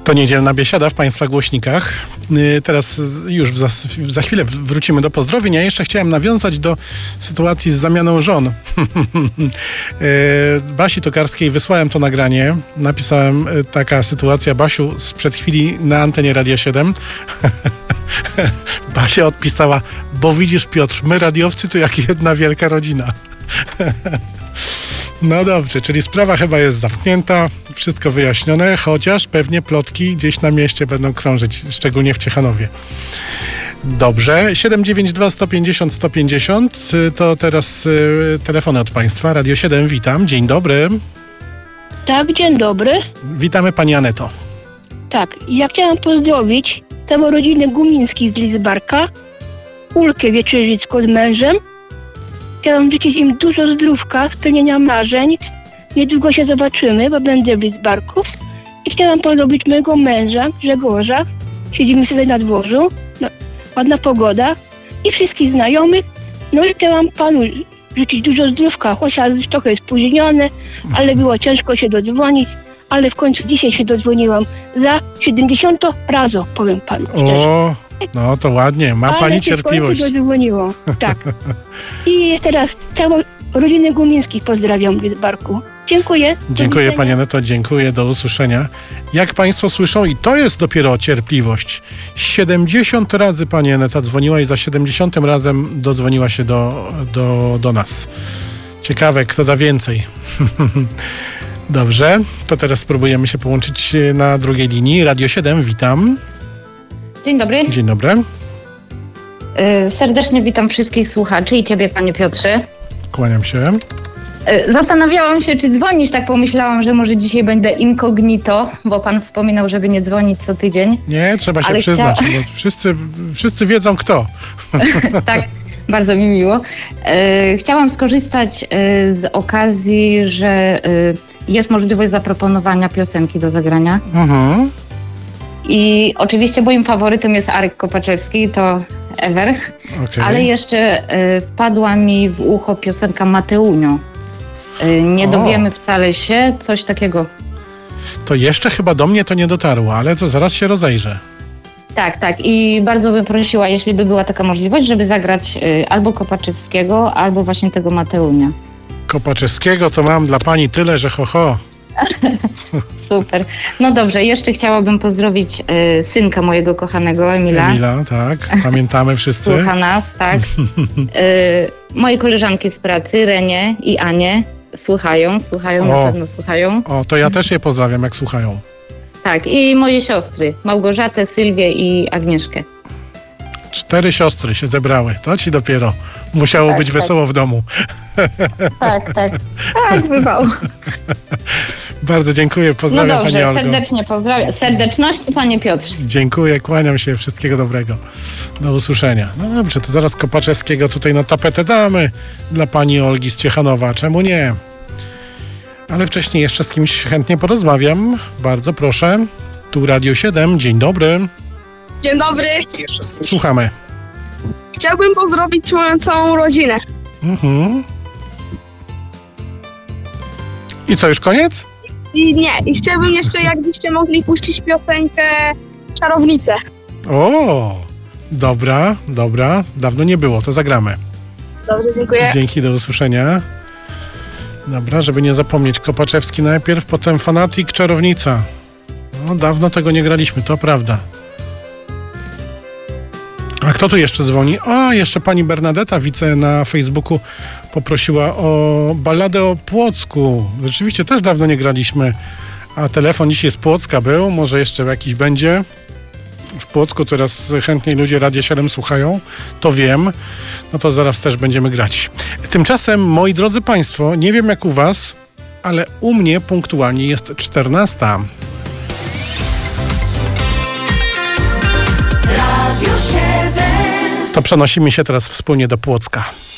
To niedzielna biesiada w Państwa głośnikach. Teraz już za chwilę wrócimy do pozdrowień. Ja jeszcze chciałem nawiązać do sytuacji z zamianą żon. Basi Tokarskiej wysłałem to nagranie. Napisałem, taka sytuacja, Basiu, sprzed chwili na antenie Radia 7. Basia odpisała, bo widzisz, Piotr, my radiowcy to jak jedna wielka rodzina. No dobrze, czyli sprawa chyba jest zamknięta, wszystko wyjaśnione, chociaż pewnie plotki gdzieś na mieście będą krążyć, szczególnie w Ciechanowie. Dobrze, 792 150 150, to teraz telefony od Państwa. Radio 7, witam, dzień dobry. Tak, dzień dobry. Witamy Pani Aneto. Tak, ja chciałam pozdrowić całą rodzinę Gumińskich z Lidzbarka, Ulkę Wieczerzycką z mężem. Chciałam życzyć im dużo zdrówka, spełnienia marzeń. Niedługo się zobaczymy, bo będę w Lidzbarku. I chciałam pozdrowić mojego męża, Grzegorza. Siedzimy sobie na dworzu, ładna pogoda. I wszystkich znajomych. No i chciałam panu życzyć dużo zdrówka, chociaż trochę spóźnione, ale było ciężko się dodzwonić. Ale w końcu dzisiaj się dodzwoniłam za 70 razy, powiem panu szczerze. O, no to ładnie, ma Pani cierpliwość. Ale się w końcu dodzwoniło, tak. I teraz całą rodzinę Gumińskich pozdrawiam w Lidzbarku. Dziękuję. Dziękuję Pani Aneto, dziękuję, do usłyszenia. Jak Państwo słyszą, i to jest dopiero cierpliwość. 70 razy Pani Aneta dzwoniła i za 70 razem dodzwoniła się do nas. Ciekawe, kto da więcej. Dobrze, to teraz spróbujemy się połączyć na drugiej linii. Radio 7, witam. Dzień dobry. Dzień dobry. Serdecznie witam wszystkich słuchaczy i Ciebie, Panie Piotrze. Kłaniam się. Zastanawiałam się, czy dzwonić, tak pomyślałam, że może dzisiaj będę incognito, bo Pan wspominał, żeby nie dzwonić co tydzień. Nie, trzeba się przyznać, bo wszyscy wiedzą kto. Tak, bardzo mi miło. Chciałam skorzystać z okazji, że jest możliwość zaproponowania piosenki do zagrania. Mhm. I oczywiście moim faworytem jest Arek Kopaczewski, to ever. Okay. Ale jeszcze wpadła mi w ucho piosenka Mateunio. Nie dowiemy wcale się, coś takiego. To jeszcze chyba do mnie to nie dotarło, ale to zaraz się rozejrzę. Tak. I bardzo bym prosiła, jeśli by była taka możliwość, żeby zagrać albo Kopaczewskiego, albo właśnie tego Mateunia. Kopaczewskiego to mam dla Pani tyle, że ho. Super. No dobrze, jeszcze chciałabym pozdrowić synka mojego kochanego, Emila. Emila, tak. Pamiętamy wszyscy. Słucha nas, tak. Moje koleżanki z pracy, Renię i Anię, słuchają, na pewno słuchają. O, to ja też je pozdrawiam, jak słuchają. Tak, i moje siostry, Małgorzatę, Sylwię i Agnieszkę. 4 siostry się zebrały. To ci dopiero musiało być wesoło w domu. Tak, bywało. Bardzo dziękuję, pozdrawiam Pani Olgo. No dobrze, serdecznie pozdrawiam. Serdeczności, Panie Piotrze. Dziękuję, kłaniam się, wszystkiego dobrego. Do usłyszenia. No dobrze, to zaraz Kopaczewskiego tutaj na tapetę damy dla Pani Olgi z Ciechanowa. Czemu nie? Ale wcześniej jeszcze z kimś chętnie porozmawiam. Bardzo proszę. Tu Radio 7, dzień dobry. Dzień dobry. Słuchamy. Chciałbym pozdrowić moją całą rodzinę. Mhm. I co, już koniec? I chciałbym jeszcze, jakbyście mogli puścić piosenkę Czarownicę. O, dobra. Dawno nie było, to zagramy. Dobrze, dziękuję. Dzięki, do usłyszenia. Dobra, żeby nie zapomnieć, Kopaczewski najpierw, potem Fanatik, Czarownica. No, dawno tego nie graliśmy, to prawda. A kto tu jeszcze dzwoni? O, jeszcze pani Bernadetta, widzę na Facebooku, poprosiła o balladę o Płocku. Rzeczywiście też dawno nie graliśmy, a telefon dzisiaj z Płocka był, może jeszcze jakiś będzie. W Płocku teraz chętniej ludzie Radia 7 słuchają, to wiem. No to zaraz też będziemy grać. Tymczasem, moi drodzy Państwo, nie wiem jak u Was, ale u mnie punktualnie jest 14. To przenosimy się teraz wspólnie do Płocka.